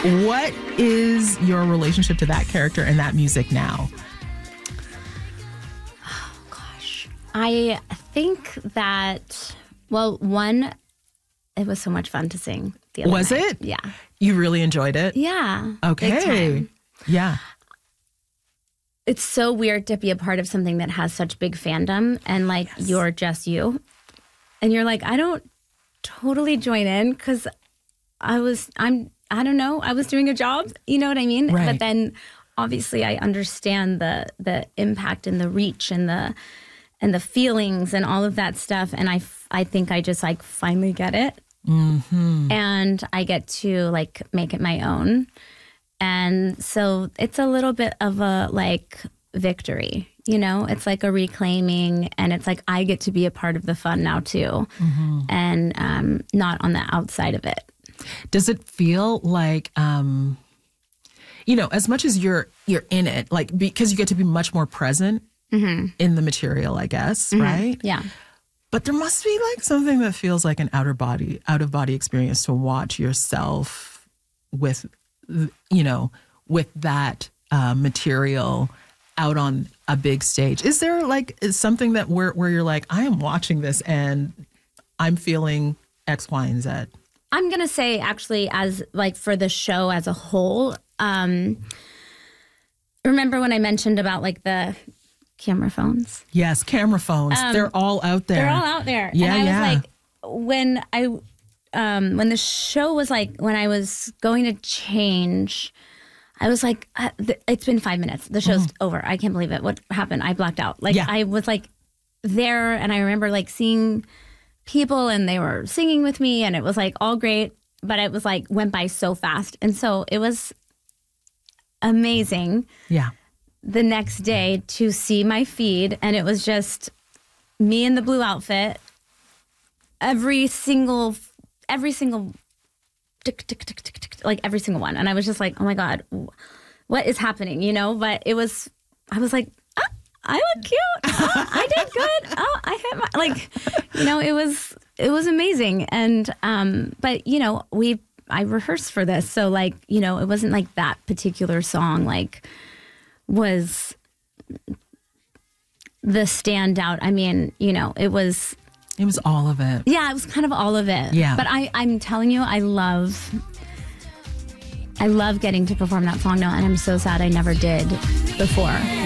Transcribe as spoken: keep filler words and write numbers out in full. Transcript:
What is your relationship to that character and that music now? Oh, gosh. I think that, well, one, it was so much fun to sing the other Was night. it? Yeah. You really enjoyed it? Yeah. Okay. Big time. Yeah. It's so weird to be a part of something that has such big fandom and like Yes. you're just you. And you're like, I don't totally join in because I was, I'm, I don't know, I was doing a job. You know what I mean? Right. But then obviously I understand the the impact and the reach and the and the feelings and all of that stuff. And I, f- I think I just like finally get it. Mm-hmm. And I get to like make it my own. And so it's a little bit of a like victory, you know, it's like a reclaiming and it's like I get to be a part of the fun now too. Mm-hmm. And um, not on the outside of it. Does it feel like, um, you know, as much as you're you're in it, like because you get to be much more present mm-hmm. in the material, I guess, mm-hmm. right? Yeah. But there must be like something that feels like an outer body, out of body experience to watch yourself with, you know, with that uh, material out on a big stage. Is there like is something that where where you're like, I am watching this and I'm feeling X, Y, and Z? I'm going to say actually as like for the show as a whole, um, remember when I mentioned about like the camera phones? Yes, camera phones. Um, they're all out there. They're all out there. Yeah, and I yeah. was like, when I, um, when the show was like, when I was going to change, I was like, uh, th- it's been five minutes. The show's mm. over. I can't believe it. What happened? I blacked out. Like yeah. I was like there and I remember like seeing people and they were singing with me and it was like all great, but it was like went by so fast. And so it was amazing. Yeah. The next day to see my feed and it was just me in the blue outfit. Every single, every single, tick, tick, tick, tick, tick, like every single one. And I was just like, oh my God, what is happening? You know, but it was, I was like, oh, I look cute. Oh, I did good. Oh, I hit my, like, you know, it was, it was amazing. And, um, but you know, we, I rehearsed for this. So like, you know, it wasn't like that particular song, like was the standout. I mean, you know, it was, it was all of it. Yeah, it was kind of all of it. Yeah. But I, I'm telling you, I love, I love getting to perform that song now. And I'm so sad I never did before.